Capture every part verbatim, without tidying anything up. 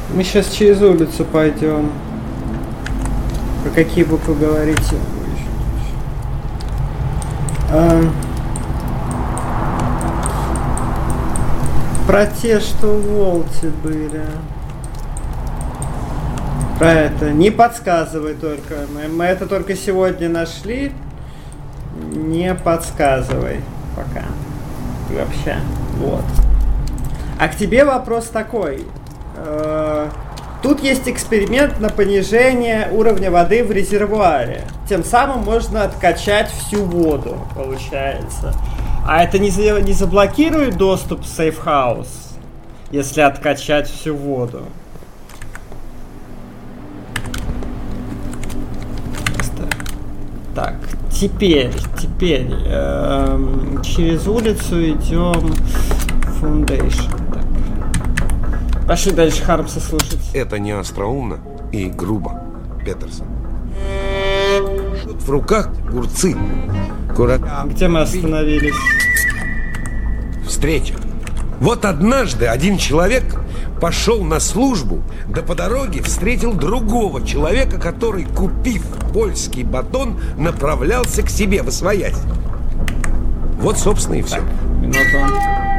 Мы сейчас через улицу пойдем. Про какие буквы говорите? А, про те, что в Волте были. Про это. Не подсказывай только. Мы, мы это только сегодня нашли. Не подсказывай пока. Вообще. Вот. А к тебе вопрос такой. Тут есть эксперимент на понижение уровня воды в резервуаре. Тем самым можно откачать всю воду, получается. А это не, за, не заблокирует доступ в сейф-хаус, если откачать всю воду? Так, теперь, теперь эм, через улицу идем Foundation. Так. Пошли дальше Хармса слушать. Это не остроумно и грубо, Петерсон. В руках огурцы. Курака. Где мы остановились? Встреча. Вот однажды один человек пошел на службу, да по дороге встретил другого человека, который, купив польский батон, направлялся к себе восвоясь. Вот, собственно, и все. Так, минуту.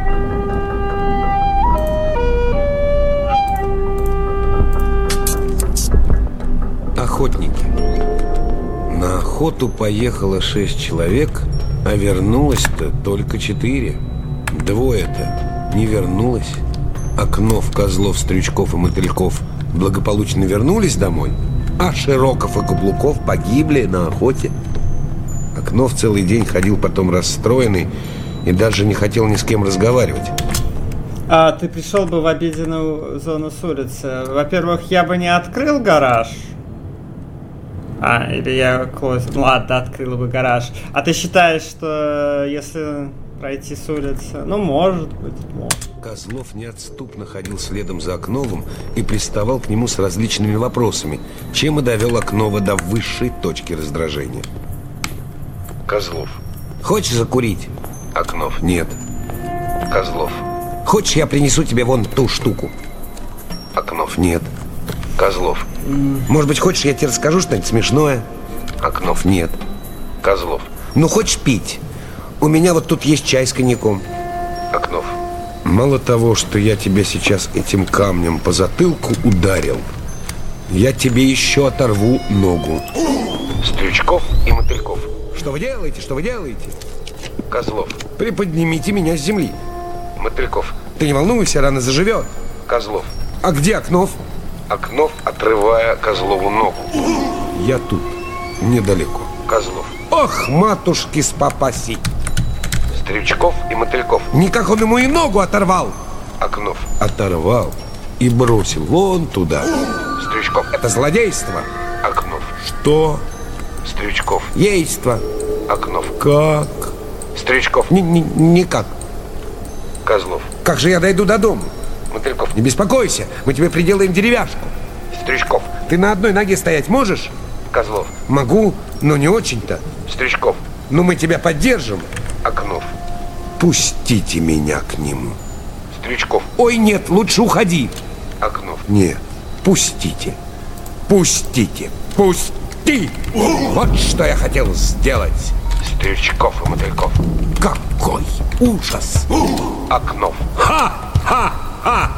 Охотники. На охоту поехало шесть человек, а вернулось-то только четыре. Двое-то не вернулось. Окнов, Козлов, Стрючков и Мотыльков благополучно вернулись домой, а Широков и Каблуков погибли на охоте. Окнов целый день ходил потом расстроенный и даже не хотел ни с кем разговаривать. А ты пришел бы в обеденную зону с улицы. Во-первых, я бы не открыл гараж. А, или я клоз... Ну ладно, открыл бы гараж. А ты считаешь, что если пройти с улицы... Ну, может быть, может. Козлов неотступно ходил следом за Окновым и приставал к нему с различными вопросами, чем и довел Окнова до высшей точки раздражения. Козлов. Хочешь закурить? Окнов. Нет. Козлов. Хочешь, я принесу тебе вон ту штуку? Окнов. Нет. Козлов. Может быть, хочешь, я тебе расскажу что-нибудь смешное? Окнов. Нет. Козлов. Ну, хочешь пить? У меня вот тут есть чай с коньяком. Окнов. Мало того, что я тебя сейчас этим камнем по затылку ударил, я тебе еще оторву ногу. Стрючков и Мотыльков. Что вы делаете? Что вы делаете? Козлов. Приподнимите меня с земли. Мотыльков. Ты не волнуйся, рано заживет. Козлов. А где Окнов? Окнов, отрывая Козлову ногу. Я тут, недалеко. Козлов. Ох, матушки спапаси. Стрючков и Мотыльков. Никак он ему и ногу оторвал. Окнов. Оторвал и бросил вон туда. Стрючков. Это злодейство. Окнов. Что? Стрючков. Ейство. Окнов. Как? Стрючков. Ни, ни, никак. Козлов. Как же я дойду до дома? Мотыльков. Не беспокойся, мы тебе приделаем деревяшку. Стрючков. Ты на одной ноге стоять можешь? Козлов. Могу, но не очень-то. Стрючков. Ну мы тебя поддержим. Окнов. Пустите меня к нему. Стрючков. Ой, нет, лучше уходи. Окнов. Нет, пустите. Пустите. Пусти. Вот что я хотел сделать. Стрючков и Мотыльков. Какой ужас. Окнов. Ха-ха-ха.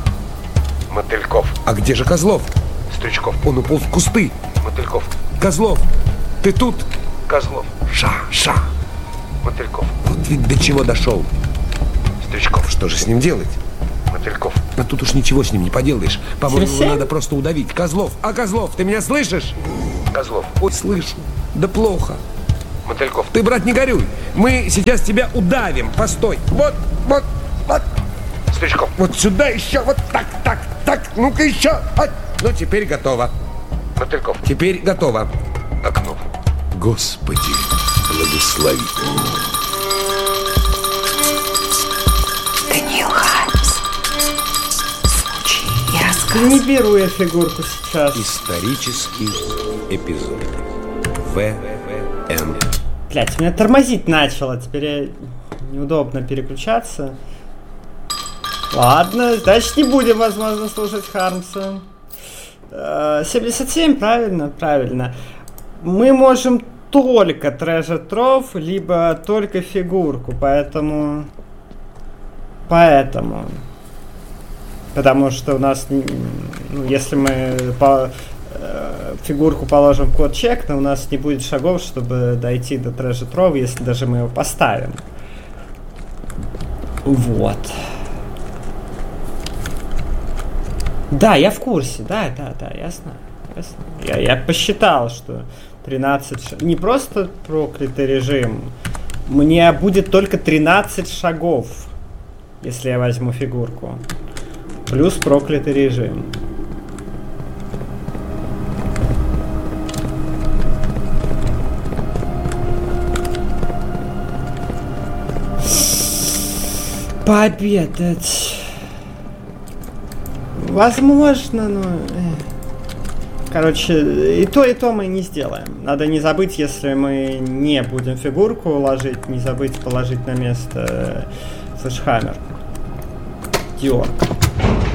Мотыльков. А где же Козлов? Стрючков. Он уполз в кусты. Мотыльков. Козлов, ты тут? Козлов. Ша-ша. Мотыльков. Вот ведь до чего дошел. Стрючков. Что же с ним делать? Мотыльков. А тут уж ничего с ним не поделаешь. По-моему, его надо просто удавить. Козлов. А, Козлов, ты меня слышишь? Козлов. Ой, слышу. Да плохо. Мотыльков. Ты, брат, не горюй. Мы сейчас тебя удавим. Постой. Вот, вот, вот. Стрючков. Вот сюда еще. Вот так, так, так. Ну-ка еще. Вот. Ну, теперь готово. Мотыльков. Теперь готово. Окно. Господи, благослови. Даниил Хармс. Случай и рассказ. Не беру я фигурку сейчас. Исторический эпизод. В Н. Блять, меня тормозить начало. Теперь я... неудобно переключаться. Ладно, значит не будем, возможно, слушать Хармса. семьдесят семь, правильно, правильно. Мы можем только Treasure Trove, либо только фигурку, поэтому... Поэтому... Потому что у нас, ну, если мы по, э, фигурку положим в код чек, то у нас не будет шагов, чтобы дойти до Treasure Trove, если даже мы его поставим. Вот. Да, я в курсе, да, да, да, ясно. ясно. Я, я посчитал, что тринадцать шагов. Не просто проклятый режим. Мне будет только тринадцать шагов, если я возьму фигурку. Плюс проклятый режим. Пообедать. Возможно, но... Короче, и то, и то мы не сделаем. Надо не забыть, если мы не будем фигурку уложить, не забыть положить на место флешхаммер. Дёрк.